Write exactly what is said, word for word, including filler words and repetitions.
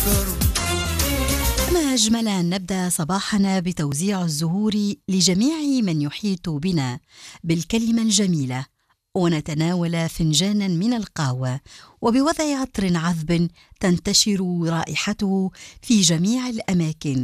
ما أجمل أن نبدأ صباحنا بتوزيع الزهور لجميع من يحيط بنا بالكلمة الجميلة، ونتناول فنجانا من القهوة وبوضع عطر عذب تنتشر رائحته في جميع الأماكن.